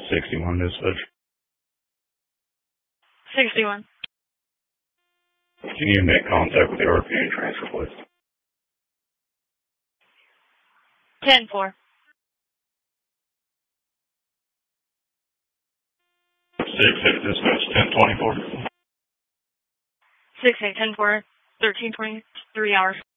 61 dispatch. 61. Can you make contact with the RPA transfer, please? 10-4. 6-8 dispatch, 1024. 6-8, 10-4, 13:23 hours.